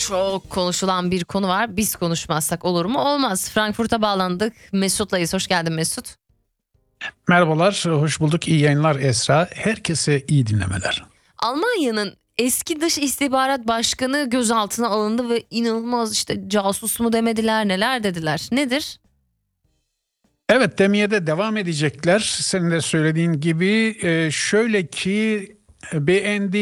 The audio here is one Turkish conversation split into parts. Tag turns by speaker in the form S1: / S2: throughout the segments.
S1: Çok konuşulan bir konu var. Biz konuşmazsak olur mu? Olmaz. Frankfurt'a bağlandık. Mesut'layız. Hoş geldin Mesut.
S2: Merhabalar, hoş bulduk. İyi yayınlar Esra. Herkese iyi dinlemeler.
S1: Almanya'nın eski Dış İstihbarat Başkanı gözaltına alındı ve inanılmaz işte casus mu demediler, neler dediler. Nedir?
S2: Evet, demeye de devam edecekler. Senin de söylediğin gibi şöyle ki BND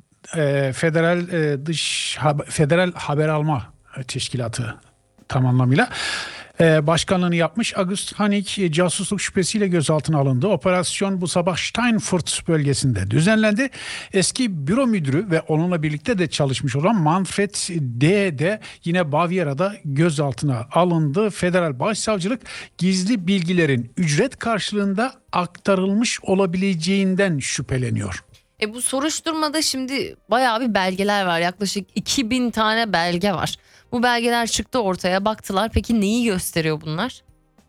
S2: Federal Haber Alma Teşkilatı tam anlamıyla başkanlığını yapmış. August Hanig casusluk şüphesiyle gözaltına alındı. Operasyon bu sabah Steinfurt bölgesinde düzenlendi. Eski büro müdürü ve onunla birlikte de çalışmış olan Manfred D. de yine Bavyera'da gözaltına alındı. Federal Başsavcılık gizli bilgilerin ücret karşılığında aktarılmış olabileceğinden şüpheleniyor.
S1: Bu soruşturmada şimdi bayağı bir belgeler var. Yaklaşık 2000 tane belge var. Bu belgeler çıktı ortaya, baktılar. Peki neyi gösteriyor bunlar?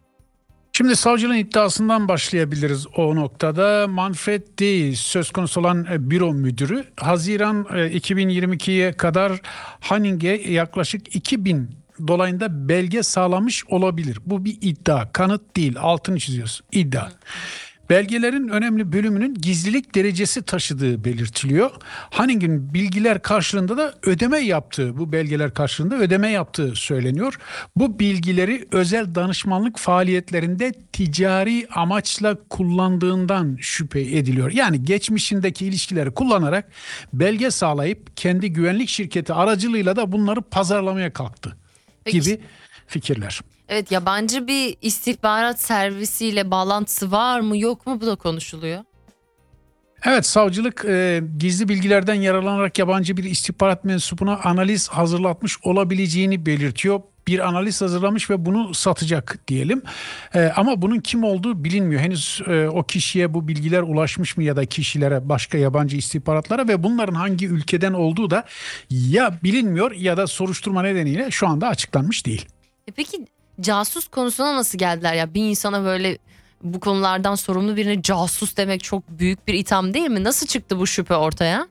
S2: Şimdi savcılığın iddiasından başlayabiliriz o noktada. Manfred D. söz konusu olan büro müdürü Haziran 2022'ye kadar Hanning'e yaklaşık 2000 dolayında belge sağlamış olabilir. Bu bir iddia, kanıt değil, altını çiziyoruz, iddia. Belgelerin önemli bölümünün gizlilik derecesi taşıdığı belirtiliyor. Hanning'in bilgiler karşılığında da bu belgeler karşılığında ödeme yaptığı söyleniyor. Bu bilgileri özel danışmanlık faaliyetlerinde ticari amaçla kullandığından şüphe ediliyor. Yani geçmişindeki ilişkileri kullanarak belge sağlayıp kendi güvenlik şirketi aracılığıyla da bunları pazarlamaya kalktı gibi fikirler.
S1: Evet, yabancı bir istihbarat servisiyle bağlantısı var mı yok mu, bu da konuşuluyor.
S2: Evet, savcılık gizli bilgilerden yararlanarak yabancı bir istihbarat mensubuna analiz hazırlatmış olabileceğini belirtiyor. Bir analiz hazırlamış ve bunu satacak diyelim. Ama bunun kim olduğu bilinmiyor. Henüz o kişiye bu bilgiler ulaşmış mı ya da kişilere, başka yabancı istihbaratlara, ve bunların hangi ülkeden olduğu da ya bilinmiyor ya da soruşturma nedeniyle şu anda açıklanmış değil.
S1: Peki casus konusuna nasıl geldiler ya? Bir insana böyle bu konulardan sorumlu birine casus demek çok büyük bir itham değil mi? Nasıl çıktı bu şüphe ortaya?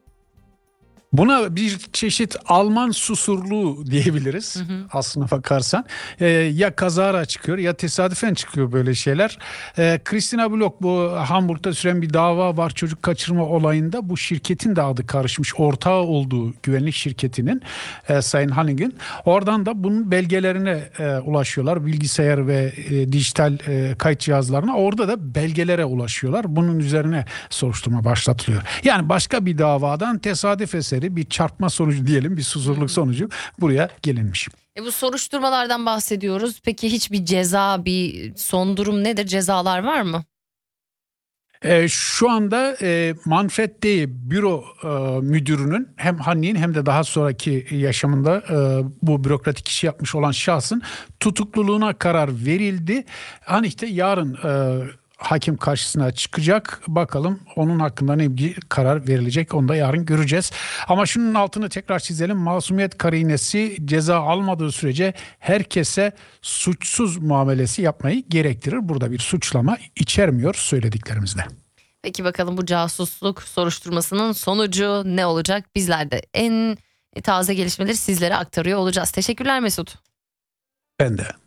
S2: Buna bir çeşit Alman susurluğu diyebiliriz aslına bakarsan. Ya kazara çıkıyor ya tesadüfen çıkıyor böyle şeyler. Christina Block, bu Hamburg'da süren bir dava var çocuk kaçırma olayında. Bu şirketin de adı karışmış. Ortağı olduğu güvenlik şirketinin, Sayın Hanning'in. Oradan da bunun belgelerine ulaşıyorlar. Bilgisayar ve dijital kayıt cihazlarına. Orada da belgelere ulaşıyorlar. Bunun üzerine soruşturma başlatılıyor. Yani başka bir davadan tesadüf eseri bir çarpma sonucu diyelim, bir susuzluk sonucu buraya gelinmiş.
S1: Bu soruşturmalardan bahsediyoruz. Peki hiçbir ceza, bir son durum nedir? Cezalar var mı?
S2: Şu anda Manfred D. büro müdürünün hem Hanni'nin hem de daha sonraki yaşamında bu bürokratik işi yapmış olan şahsın tutukluluğuna karar verildi. Hani işte yarın hakim karşısına çıkacak. Bakalım onun hakkında ne bir karar verilecek. Onu da yarın göreceğiz. Ama şunun altını tekrar çizelim. Masumiyet karinesi ceza almadığı sürece herkese suçsuz muamelesi yapmayı gerektirir. Burada bir suçlama içermiyor söylediklerimizde.
S1: Peki bakalım bu casusluk soruşturmasının sonucu ne olacak? Bizler de en taze gelişmeleri sizlere aktarıyor olacağız. Teşekkürler Mesut.
S2: Ben de.